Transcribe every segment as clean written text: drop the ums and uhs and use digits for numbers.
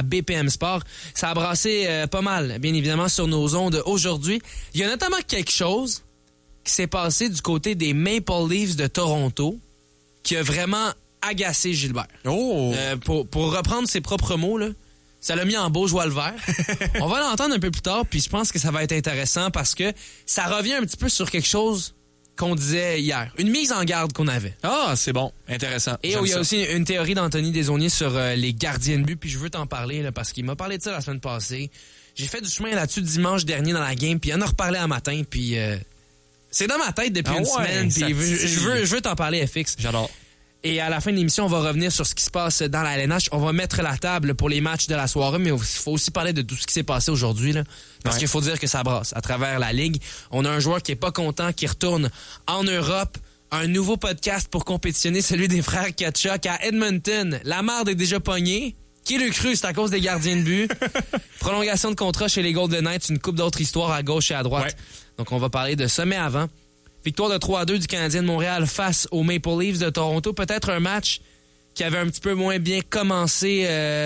BPM Sport. Ça a brassé pas mal, bien évidemment, sur nos ondes aujourd'hui. Il y a notamment quelque chose qui s'est passé du côté des Maple Leafs de Toronto qui a vraiment agacé Gilbert. Oh! Pour reprendre ses propres mots, là, ça l'a mis en beau joie le vert. On va l'entendre un peu plus tard, puis je pense que ça va être intéressant parce que ça revient un petit peu sur quelque chose qu'on disait hier. Une mise en garde qu'on avait. Ah, c'est bon. Intéressant. Et il y a aussi une théorie d'Anthony Desaulniers sur les gardiens de but, puis je veux t'en parler là, parce qu'il m'a parlé de ça la semaine passée. J'ai fait du chemin là-dessus dimanche dernier dans la game, puis il en a reparlé un matin, puis c'est dans ma tête depuis une semaine, puis je veux t'en parler, FX. J'adore. Et à la fin de l'émission, on va revenir sur ce qui se passe dans la LNH. On va mettre la table pour les matchs de la soirée, mais il faut aussi parler de tout ce qui s'est passé aujourd'hui, là, parce qu'il faut dire que ça brasse à travers la Ligue. On a un joueur qui est pas content, qui retourne en Europe. Un nouveau podcast pour compétitionner, celui des frères Tkachuk à Edmonton. La marde est déjà pognée. Qui l'eût cru, c'est à cause des gardiens de but. Prolongation de contrat chez les Golden Knights, une coupe d'autres histoires à gauche et à droite. Ouais. Donc on va parler de ça, mais avant... Victoire de 3-2 du Canadien de Montréal face aux Maple Leafs de Toronto. Peut-être un match qui avait un petit peu moins bien commencé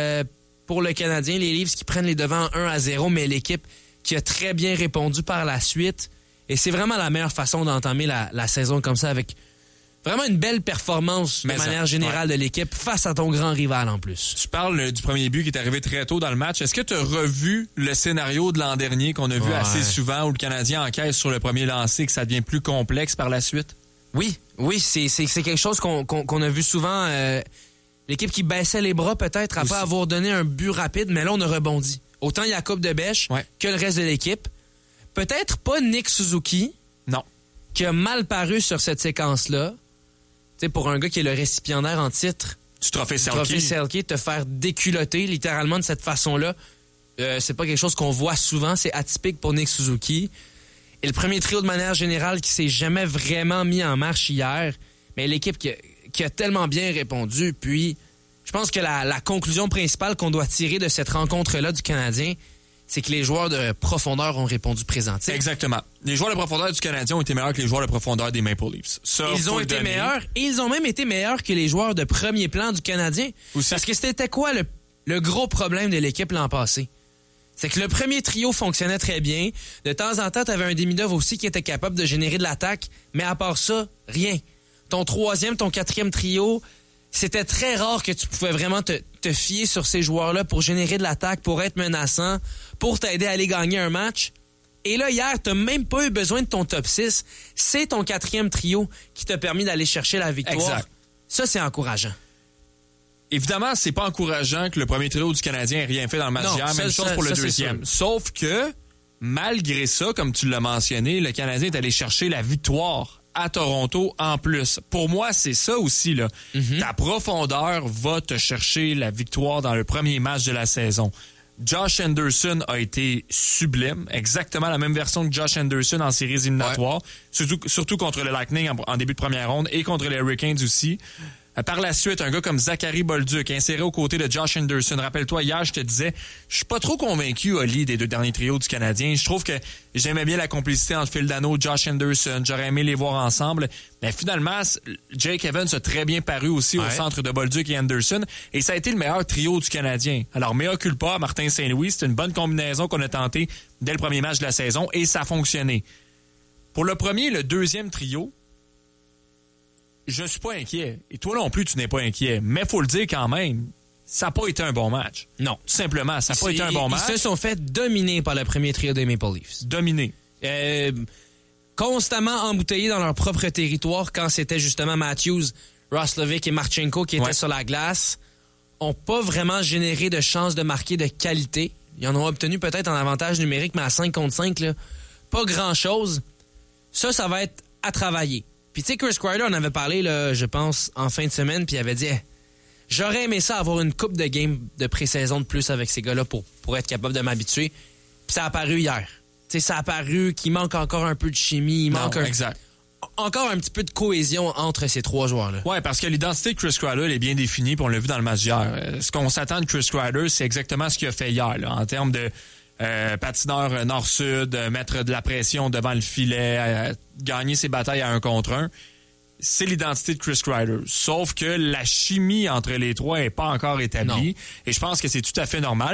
pour le Canadien. Les Leafs qui prennent les devants 1-0, mais l'équipe qui a très bien répondu par la suite. Et c'est vraiment la meilleure façon d'entamer la saison comme ça, avec vraiment une belle performance de manière générale de l'équipe face à ton grand rival en plus. Tu parles du premier but qui est arrivé très tôt dans le match. Est-ce que tu as revu le scénario de l'an dernier qu'on a vu assez souvent où le Canadien encaisse sur le premier lancer et que ça devient plus complexe par la suite? Oui, c'est quelque chose qu'on a vu souvent. L'équipe qui baissait les bras peut-être après avoir donné un but rapide, mais là on a rebondi. Autant Jacob Debèche que le reste de l'équipe. Peut-être pas Nick Suzuki. Non. Qui a mal paru sur cette séquence-là. Tu sais, pour un gars qui est le récipiendaire en titre du trophée Selke, te faire déculotter littéralement de cette façon-là, c'est pas quelque chose qu'on voit souvent. C'est atypique pour Nick Suzuki. Et le premier trio de manière générale qui s'est jamais vraiment mis en marche hier, mais l'équipe qui a tellement bien répondu. Puis, je pense que la conclusion principale qu'on doit tirer de cette rencontre-là du Canadien, c'est que les joueurs de profondeur ont répondu présent. T'sais. Exactement. Les joueurs de profondeur du Canadien ont été meilleurs que les joueurs de profondeur des Maple Leafs. Ça, ils ont été meilleurs, et ils ont même été meilleurs que les joueurs de premier plan du Canadien. Aussi. Parce que c'était quoi le gros problème de l'équipe l'an passé? C'est que le premier trio fonctionnait très bien. De temps en temps, tu avais un demi-deuve aussi qui était capable de générer de l'attaque, mais à part ça, rien. Ton troisième, ton quatrième trio, c'était très rare que tu pouvais vraiment te fier sur ces joueurs-là pour générer de l'attaque, pour être menaçant, pour t'aider à aller gagner un match. Et là, hier, t'as même pas eu besoin de ton top 6. C'est ton quatrième trio qui t'a permis d'aller chercher la victoire. Exact. Ça, c'est encourageant. Évidemment, c'est pas encourageant que le premier trio du Canadien ait rien fait dans le match d'hier. Même chose pour le deuxième. Sauf que, malgré ça, comme tu l'as mentionné, le Canadien est allé chercher la victoire à Toronto en plus. Pour moi, c'est ça aussi, là. Mm-hmm. Ta profondeur va te chercher la victoire dans le premier match de la saison. Josh Anderson a été sublime. Exactement la même version que Josh Anderson en séries éliminatoires. Ouais. Surtout contre le Lightning en début de première ronde et contre les Hurricanes aussi. Par la suite, un gars comme Zachary Bolduc, inséré aux côtés de Josh Anderson. Rappelle-toi, hier, je te disais, je suis pas trop convaincu, Oli, des deux derniers trios du Canadien. Je trouve que j'aimais bien la complicité entre Phil Danault et Josh Anderson. J'aurais aimé les voir ensemble. Mais finalement, Jake Evans a très bien paru aussi au centre de Bolduc et Anderson. Et ça a été le meilleur trio du Canadien. Alors, mea culpa, Martin Saint-Louis, c'est une bonne combinaison qu'on a tenté dès le premier match de la saison et ça a fonctionné. Pour le premier et le deuxième trio, je suis pas inquiet. Et toi non plus, tu n'es pas inquiet. Mais faut le dire quand même, ça n'a pas été un bon match. Non. Tout simplement, ça n'a pas été un bon match. Ils se sont fait dominer par le premier trio des Maple Leafs. Dominer. Constamment embouteillés dans leur propre territoire quand c'était justement Matthews, Roslovic et Marchenko qui étaient sur la glace. Ont pas vraiment généré de chances de marquer de qualité. Ils en ont obtenu peut-être en avantage numérique, mais à 5 contre 5, là, pas grand-chose. Ça va être à travailler. Puis tu sais, Chris Kreider en avait parlé, là, je pense, en fin de semaine, puis il avait dit j'aurais aimé ça avoir une coupe de game de pré-saison de plus avec ces gars-là pour être capable de m'habituer. Puis ça a apparu hier. Tu sais, ça a apparu qu'il manque encore un peu de chimie, il manque encore un petit peu de cohésion entre ces trois joueurs-là. Ouais, parce que l'identité de Chris Kreider est bien définie, puis on l'a vu dans le match d'hier. Ce qu'on s'attend de Chris Kreider, c'est exactement ce qu'il a fait hier, là, en termes de patineur nord-sud, mettre de la pression devant le filet, gagner ses batailles à 1 contre 1. C'est l'identité de Chris Kreider. Sauf que la chimie entre les trois n'est pas encore établie. Non. Et je pense que c'est tout à fait normal.